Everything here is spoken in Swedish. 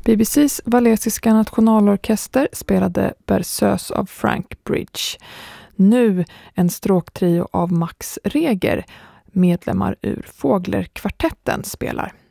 BBCs walesiska nationalorkester spelade Berceuse av Frank Bridge. Nu en stråktrio av Max Reger, medlemmar ur Fåglerkvartetten, spelar.